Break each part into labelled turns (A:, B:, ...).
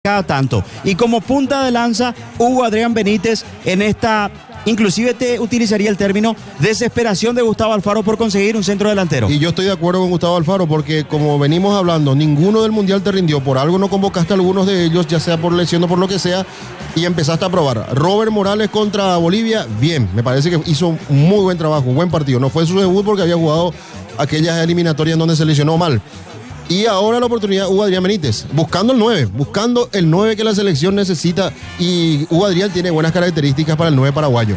A: cada tanto. Y como punta de lanza, Hugo Adrián Benítez en esta, inclusive te utilizaría el término, desesperación de Gustavo Alfaro por conseguir un centro delantero.
B: Y yo estoy de acuerdo con Gustavo Alfaro porque, como venimos hablando, ninguno del Mundial te rindió. Por algo no convocaste a algunos de ellos, ya sea por lesión o por lo que sea, y empezaste a probar. Robert Morales contra Bolivia, bien, me parece que hizo un muy buen trabajo, un buen partido. No fue su debut porque había jugado aquellas eliminatorias en donde se lesionó mal. Y ahora la oportunidad Hugo Adrián Benítez, buscando el 9 que la selección necesita. Y Hugo Adrián tiene buenas características para el 9 paraguayo.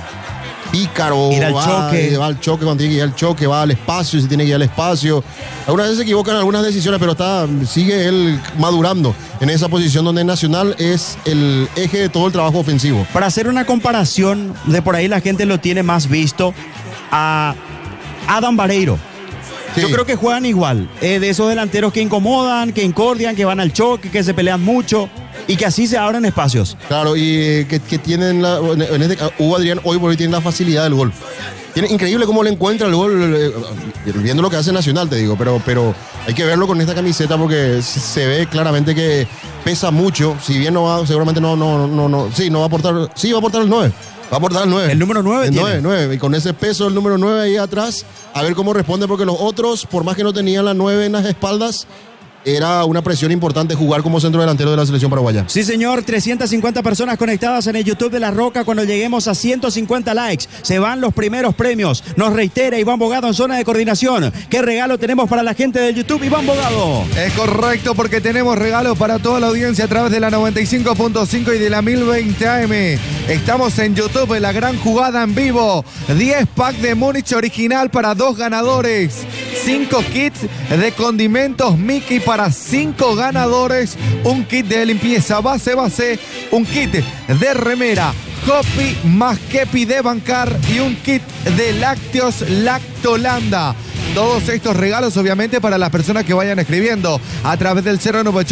B: Pícaro, va al choque cuando tiene que ir al choque, va al espacio si tiene que ir al espacio. Algunas veces se equivocan algunas decisiones, pero sigue él madurando en esa posición donde Nacional es el eje de todo el trabajo ofensivo.
A: Para hacer una comparación, de por ahí la gente lo tiene más visto, a Adam Vareiro. Sí. Yo creo que juegan igual, de esos delanteros que incomodan, que incordian, que van al choque, que se pelean mucho y que así se abren espacios.
B: Claro, y que tienen, Hugo Adrián hoy por hoy tiene la facilidad del gol. Increíble cómo le encuentra el gol, viendo lo que hace Nacional, te digo, pero hay que verlo con esta camiseta porque se ve claramente que pesa mucho, si bien no va, seguramente no va a aportar, sí va a aportar el 9. Va a aportar el 9.
A: El número 9 tiene.
B: 9. Y con ese peso, el número 9 ahí atrás, a ver cómo responde, porque los otros, por más que no tenían la 9 en las espaldas, era una presión importante jugar como centro delantero de la selección paraguaya.
A: Sí, señor, 350 personas conectadas en el YouTube de La Roca. Cuando lleguemos a 150 likes, se van los primeros premios. Nos reitera Iván Bogado en zona de coordinación. ¿Qué regalo tenemos para la gente del YouTube, Iván Bogado?
C: Es correcto, porque tenemos regalos para toda la audiencia a través de la 95.5 y de la 1020 AM. Estamos en YouTube, en la gran jugada en vivo. 10 pack de Múnich original para 2 ganadores. 5 kits de condimentos Mickey para 5 ganadores. Un kit de limpieza base, un kit de remera Hopi más Kepi de Bancar y un kit de lácteos Lactolanda. Todos estos regalos, obviamente, para las personas que vayan escribiendo a través del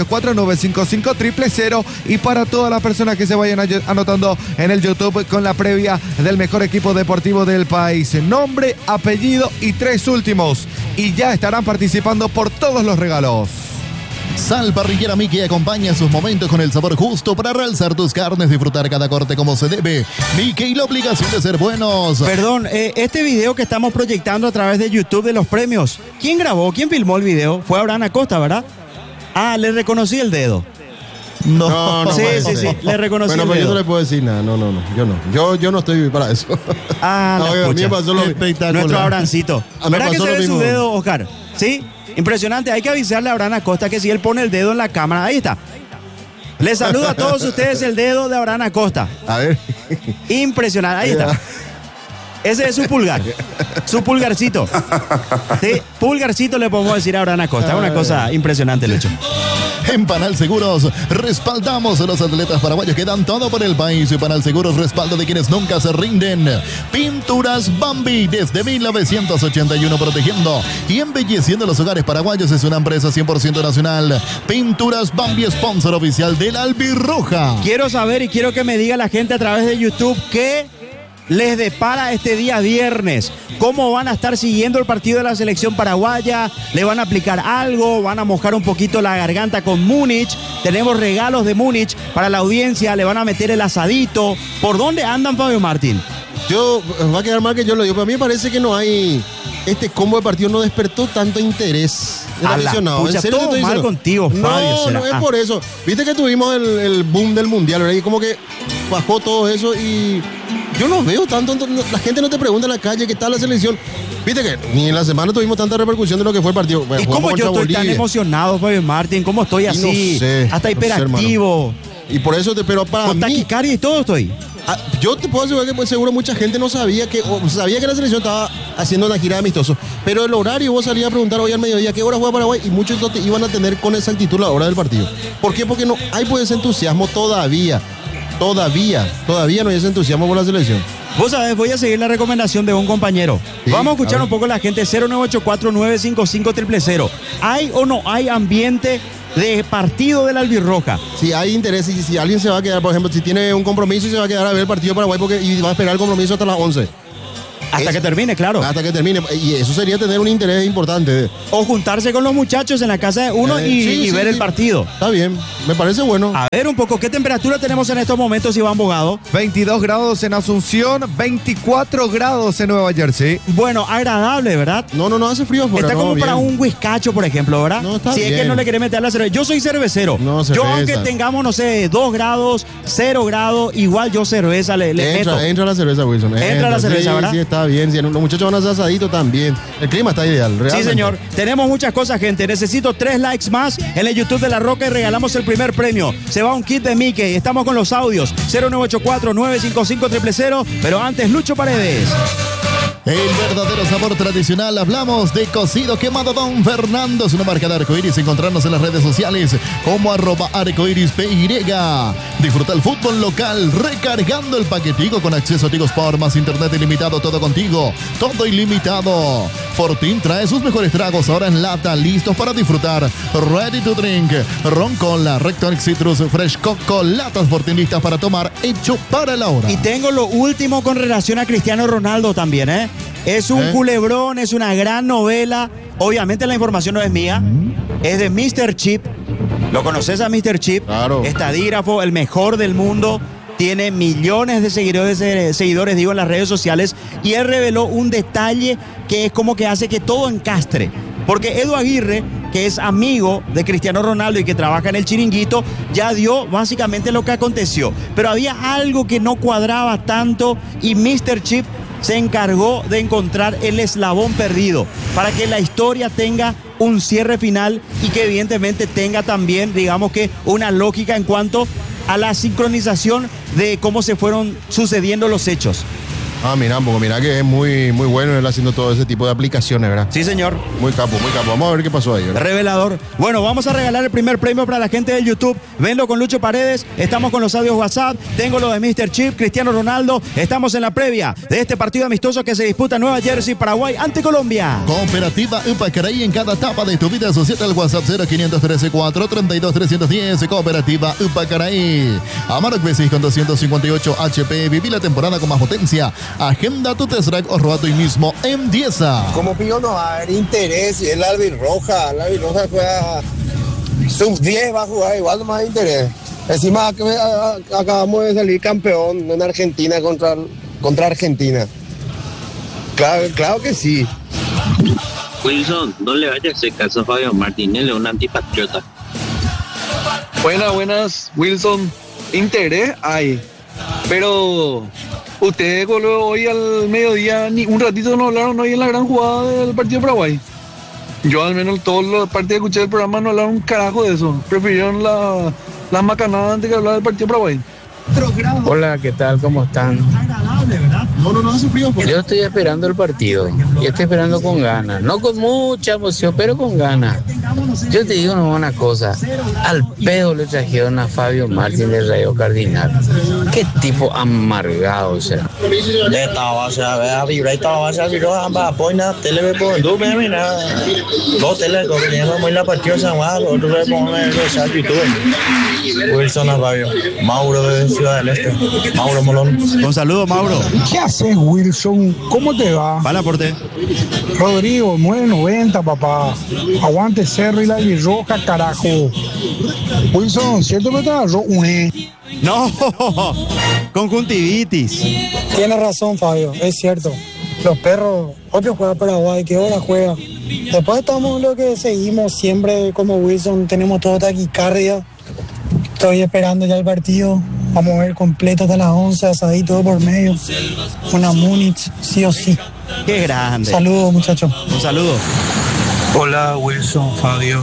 C: 0984-955-000 y para todas las personas que se vayan anotando en el YouTube con la previa del mejor equipo deportivo del país. Nombre, apellido y 3 últimos. Y ya estarán participando por todos los regalos.
D: Sal Parrillera Mickey acompaña sus momentos con el sabor justo para realzar tus carnes, disfrutar cada corte como se debe. Mickey, la obligación de ser buenos.
A: Perdón, este video que estamos proyectando a través de YouTube de los premios, ¿quién grabó? ¿Quién filmó el video? Fue Abraham Acosta, ¿verdad? Ah, le reconocí el dedo.
B: No,
A: sí, le reconocí el dedo.
B: Yo no le puedo decir nada, no, yo no estoy para eso.
A: Ah, no, a mí me pasó lo espectacular. Nuestro Abrancito. ¿Verdad que se ve su dedo, Oscar? ¿Sí? Impresionante, hay que avisarle a Abraham Acosta que si él pone el dedo en la cámara, ahí está. Les saluda a todos ustedes el dedo de Abraham Acosta.
B: A ver.
A: Impresionante, ahí está. Ese es su pulgar, su pulgarcito. Sí, pulgarcito le podemos decir a Abraham Acosta, una cosa impresionante el hecho.
D: En Panal Seguros respaldamos a los atletas paraguayos que dan todo por el país. Y Panal Seguros respaldo de quienes nunca se rinden. Pinturas Bambi, desde 1981 protegiendo y embelleciendo los hogares paraguayos. Es una empresa 100% nacional. Pinturas Bambi, sponsor oficial del Albirroja.
A: Quiero saber y quiero que me diga la gente a través de YouTube qué les depara este día viernes. ¿Cómo van a estar siguiendo el partido de la selección paraguaya? ¿Le van a aplicar algo? ¿Van a mojar un poquito la garganta con Múnich? Tenemos regalos de Múnich para la audiencia. ¿Le van a meter el asadito? ¿Por dónde andan, Fabio Martín?
B: Va a quedar mal que yo lo digo, pero a mí me parece que no hay... Este combo de partido no despertó tanto interés del aficionado.
A: ¿En serio todo mal contigo, Fabio?
B: No es por eso. Viste que tuvimos el boom del Mundial, ¿verdad? Y como que bajó todo eso y... Yo no veo tanto, la gente no te pregunta en la calle qué tal la selección. Viste que ni en la semana tuvimos tanta repercusión de lo que fue el partido.
A: ¿Y cómo yo estoy tan emocionado, Fabio Martín? ¿Cómo estoy así?
B: No sé,
A: hasta hiperactivo.
B: Y por eso, pero para
A: con
B: mí... Con
A: taquicardia y todo estoy.
B: Yo te puedo asegurar que pues, seguro mucha gente no sabía que la selección estaba haciendo una gira de amistosos. Pero el horario, vos salías a preguntar hoy al mediodía qué hora juega Paraguay y muchos no te iban a tener con exactitud la hora del partido. ¿Por qué? Porque no hay pues ese entusiasmo todavía. Todavía no hay ese entusiasmo por la selección.
A: Vos sabés, voy a seguir la recomendación de un compañero. Sí, vamos a escuchar un poco a la gente. 0984-955-000. ¿Hay o no hay ambiente de partido del Albirroja?
B: Si hay interés y si alguien se va a quedar, por ejemplo, si tiene un compromiso y se va a quedar a ver el partido de Paraguay y va a esperar el compromiso hasta las 11.
A: Hasta que termine, claro.
B: Hasta que termine. Y eso sería tener un interés importante.
A: O juntarse con los muchachos en la casa de uno y ver el partido.
B: Está bien, me parece bueno.
A: A ver un poco, ¿qué temperatura tenemos en estos momentos, Iván Bogado?
C: 22 grados en Asunción, 24 grados en Nueva Jersey.
A: Bueno, agradable, ¿verdad?
B: No hace frío afuera.
A: Está como
B: bien.
A: para un whiskacho, por ejemplo, ¿verdad?
B: No, está
A: si
B: bien.
A: es que no le quiere meter la cerveza. Yo soy cervecero.
B: No,
A: yo,
B: cerveza.
A: aunque tengamos, no sé, 2 grados, 0 grados, igual yo cerveza le meto.
B: Entra la cerveza, Wilson.
A: Entra la cerveza, ¿verdad?
B: Sí, está bien. Si los muchachos van a hacer asadito también. El clima está ideal, realmente.
A: Sí, señor. Tenemos muchas cosas, gente. Necesito 3 likes más en el YouTube de La Roca y regalamos el primer premio. Se va un kit de Mickey. Estamos con los audios 0984-955-000. Pero antes, Lucho Paredes.
D: El verdadero sabor tradicional. Hablamos de cocido quemado Don Fernando. Es una marca de arcoíris. Encontrarnos en las redes sociales como @arcoirispy. Disfruta el fútbol local recargando el paquetico con acceso a Tigo Sport más internet ilimitado. Todo contigo, todo ilimitado. Fortín trae sus mejores tragos ahora en lata, listos para disfrutar. Ready to drink. Ron Cola, Rectonic Citrus, Fresh Coco, latas Fortín listas para tomar, hecho para la hora.
A: Y tengo lo último con relación a Cristiano Ronaldo también, ¿eh? Es un culebrón, es una gran novela. Obviamente la información no es mía, es de Mr. Chip. ¿Lo conoces a Mr. Chip?
B: Claro.
A: Estadígrafo, el mejor del mundo. Tiene millones de seguidores, en las redes sociales. Y él reveló un detalle que es como que hace que todo encastre. Porque Edu Aguirre, que es amigo de Cristiano Ronaldo y que trabaja en el Chiringuito, ya dio básicamente lo que aconteció. Pero había algo que no cuadraba tanto y Mr. Chip se encargó de encontrar el eslabón perdido para que la historia tenga un cierre final y que evidentemente tenga también, digamos que, una lógica en cuanto a la sincronización de cómo se fueron sucediendo los hechos.
B: Mira que es muy bueno él haciendo todo ese tipo de aplicaciones, ¿verdad?
A: Sí, señor.
B: Muy capo. Vamos a ver qué pasó ahí, ¿verdad?
A: Revelador. Bueno, vamos a regalar el primer premio para la gente del YouTube. Venlo con Lucho Paredes. Estamos con los audios WhatsApp. Tengo lo de Mr. Chip, Cristiano Ronaldo. Estamos en la previa de este partido amistoso que se disputa en Nueva Jersey, Paraguay, ante Colombia.
D: Cooperativa Upacaraí, en cada etapa de tu vida. Asociate al WhatsApp 0513-432-310. Cooperativa Upacaraí. Amarok B6 con 258 HP. Viví la temporada con más potencia. Agenda tu test drive o roba hoy mismo en Dieza.
E: Como pido no va a haber interés, el albirroja juega sub-10, va a jugar igual, no más interés. Encima que acabamos de salir campeón en Argentina contra Argentina. Claro que sí.
F: Wilson, no le vayas a hacer caso a Fabio Martínez, es un antipatriota.
G: Buenas, Wilson. Interés hay, pero ustedes hoy al mediodía ni un ratito no hablaron hoy en la gran jugada del partido de Paraguay. Yo al menos todas las partes que escuché del programa no hablaron un carajo de eso. Prefirieron las macanadas antes que hablar del partido de Paraguay.
H: Hola, ¿qué tal? ¿Cómo están?
B: No hace frío.
H: Yo estoy esperando el partido. Yo estoy esperando con ganas. No con mucha emoción, pero con ganas. Yo te digo una cosa. Al pedo le trajeron a Fabio Martín de Rayo Cardinal. Qué tipo amargado, o sea.
F: Wilson a Fabio. Mauro de Ciudad del Este. Mauro Molón.
A: Un saludo, Mauro.
I: ¿Qué haces, Wilson? ¿Cómo te va?
A: Para aporte.
I: Rodrigo, 990, papá. Aguante Cerro y la Virroja, carajo. Wilson, ¿cierto que te agarró un
A: No, conjuntivitis.
J: Tienes razón, Fabio, es cierto. Los perros, otro juega Paraguay, ¿qué hora juega? Después estamos lo que seguimos siempre como Wilson, tenemos toda taquicardia. Estoy esperando ya el partido. Vamos a ver completo hasta las 11, asadito todo por medio. Una Múnich, sí o sí.
A: Qué grande.
J: Saludos, muchachos.
A: Un saludo.
K: Hola, Wilson, Fabio.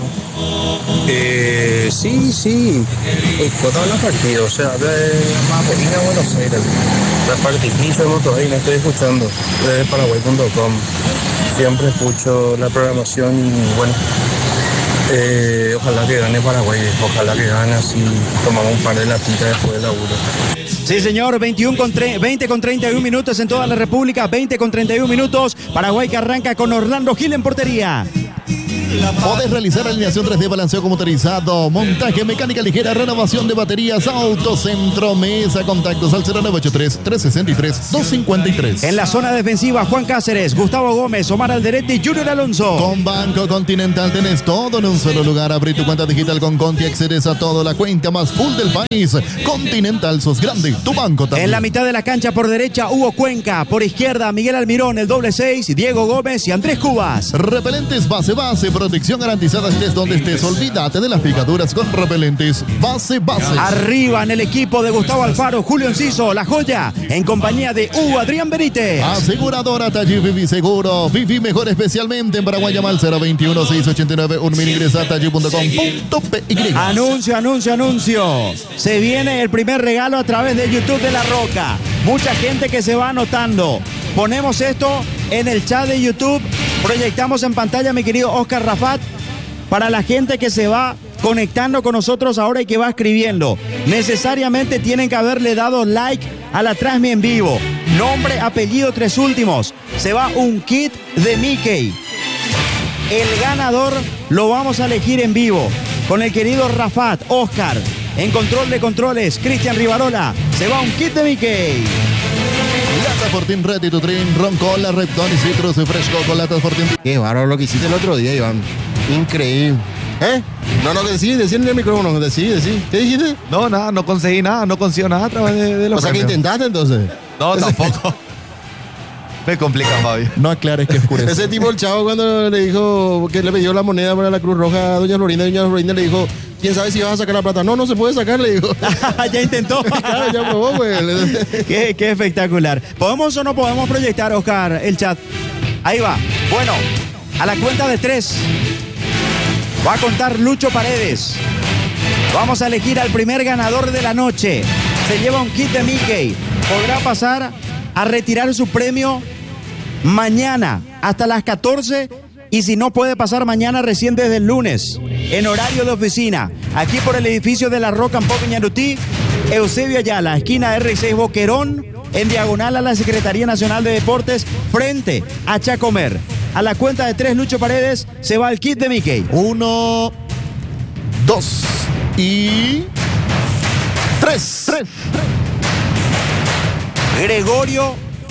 K: Sí. Todos los partidos, o sea, de Maperina, Buenos Aires. La partidita de Motorrey, estoy escuchando desde Paraguay.com. Siempre escucho la programación y bueno. Ojalá que gane Paraguay, ojalá que gane así, tomamos un par de latitas después del laburo.
A: Sí, señor, 20 con 31 minutos en toda la República, 20 con 31 minutos. Paraguay que arranca con Orlando Gil en portería.
D: Podés realizar alineación 3D, balanceo motorizado, montaje, mecánica ligera, renovación de baterías, Autocentro Mesa. Contactos al 0983-363-253.
A: En la zona defensiva, Juan Cáceres, Gustavo Gómez, Omar Alderete y Junior Alonso.
D: Con Banco Continental tenés todo en un solo lugar. Abrí tu cuenta digital con Conti, accedes a todo, la cuenta más full del país. Continental, sos grande, tu banco también.
A: En la mitad de la cancha, por derecha, Hugo Cuenca. Por izquierda, Miguel Almirón, el doble 6, Diego Gómez y Andrés Cubas.
D: Repelentes base, protección garantizada estés donde estés. Olvídate de las picaduras con repelentes base.
A: Arriba en el equipo de Gustavo Alfaro, Julio Enciso, La Joya, en compañía de Hugo Adrián Benítez.
D: Aseguradora Taller Vivi Seguro. Vivi mejor especialmente en Paraguay. Llama al 021-689-1000. Ingresa a taller.com.py.
A: Anuncio. Se viene el primer regalo a través de YouTube de La Roca. Mucha gente que se va anotando. Ponemos esto en el chat de YouTube. Proyectamos en pantalla, mi querido Oscar Rafat, para la gente que se va conectando con nosotros ahora y que va escribiendo. Necesariamente tienen que haberle dado like a la transmisión en vivo. Nombre, apellido, 3 últimos. Se va un kit de Mickey. El ganador lo vamos a elegir en vivo con el querido Rafat, Oscar. En control de controles, Cristian Rivarola. Se va un kit de Mickey.
D: Lata Fortín Ready to Drink, Ron Cola, Repton y Citrus Fresco con Latas Fortín.
B: Qué bárbaro lo que hiciste el otro día, Iván. Increíble. No, decí en el micrófono, decí. ¿Qué dijiste?
C: No, nada, no conseguí nada, no consigo nada a través de los
B: O sea, que
C: premios.
B: intentaste entonces.
C: No, tampoco. Me complica, Fabi.
D: No aclares que oscurece.
B: Ese tipo, el chavo, cuando le dijo que le pidió la moneda para la Cruz Roja a doña Florinda le dijo, ¿quién sabe si vas a sacar la plata? No se puede sacar, le dijo.
A: Ya intentó.
B: Claro, ya probó, pues.
A: Qué espectacular. ¿Podemos o no podemos proyectar, Oscar, el chat? Ahí va. Bueno, a la cuenta de 3 va a contar Lucho Paredes. Vamos a elegir al primer ganador de la noche. Se lleva un kit de Mickey. Podrá pasar a retirar su premio mañana hasta las 14, y si no puede pasar mañana, recién desde el lunes, en horario de oficina, aquí por el edificio de La Roca en Popiñarutí, Eusebio Ayala, esquina R6 Boquerón, en diagonal a la Secretaría Nacional de Deportes, frente a Chacomer. A la cuenta de 3, Lucho Paredes, se va el kit de Mickey.
D: 1, 2 y 3.
A: Gregorio,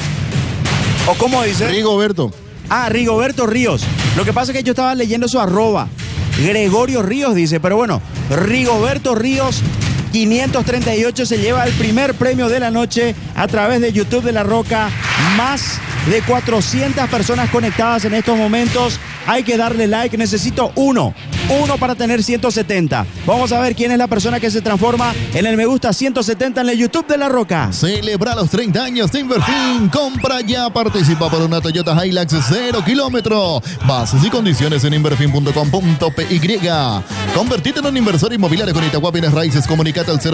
A: ¿o cómo dice?
B: Rigoberto.
A: Rigoberto Ríos. Lo que pasa es que yo estaba leyendo su arroba. Gregorio Ríos dice, pero bueno, Rigoberto Ríos 538 se lleva el primer premio de la noche a través de YouTube de La Roca. Más de 400 personas conectadas en estos momentos. Hay que darle like, necesito uno para tener 170. Vamos a ver quién es la persona que se transforma en el me gusta 170 en el YouTube de La Roca.
D: Celebra los 30 años de Inverfin. Compra ya, participa por una Toyota Hilux 0 kilómetro. Bases y condiciones en inverfin.com.py. Convertite en un inversor inmobiliario con Itagua Bienes Raíces. Comunicate al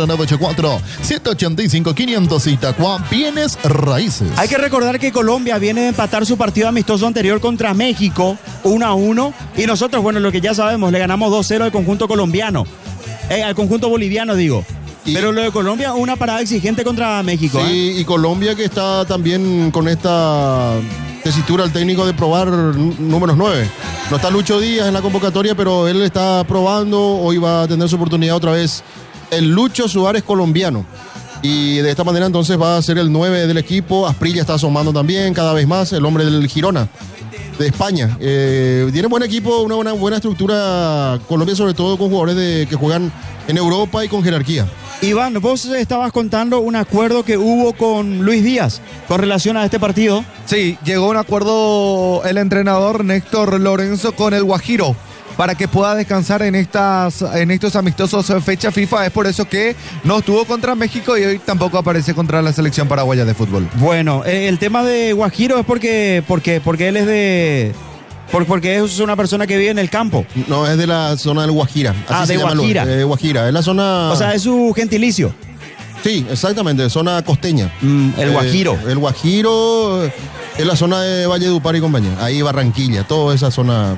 D: 0984-785-500. Itagua Bienes Raíces.
A: Hay que recordar que Colombia viene de empatar su partido amistoso anterior contra México 1-1, y nosotros, bueno, lo que ya sabemos, le ganamos 2-0 al conjunto colombiano, al conjunto boliviano, digo. Pero lo de Colombia, una parada exigente contra México.
B: Sí, y Colombia que está también con esta tesitura al técnico de probar números 9. No está Lucho Díaz en la convocatoria, pero él está probando. Hoy va a tener su oportunidad otra vez el Lucho Suárez colombiano. Y de esta manera entonces va a ser el 9 del equipo. Asprilla está asomando también cada vez más, el hombre del Girona de España. Tiene buen equipo, una buena estructura Colombia, sobre todo con jugadores que juegan en Europa y con jerarquía.
A: Iván, vos estabas contando un acuerdo que hubo con Luis Díaz con relación a este partido.
C: Sí, llegó a un acuerdo el entrenador Néstor Lorenzo con el Guajiro para que pueda descansar en estos amistosos fecha FIFA. Es por eso que no estuvo contra México y hoy tampoco aparece contra la selección paraguaya de fútbol.
A: Bueno, el tema de Guajiro es porque él es de... Porque es una persona que vive en el campo.
B: No, es de la zona del Guajira. Así
A: de Guajira.
B: Guajira, es la zona...
A: O sea, es su gentilicio.
B: Sí, exactamente, zona costeña.
A: El Guajiro.
B: El Guajiro es la zona de Valledupar y compañía. Ahí Barranquilla, toda esa zona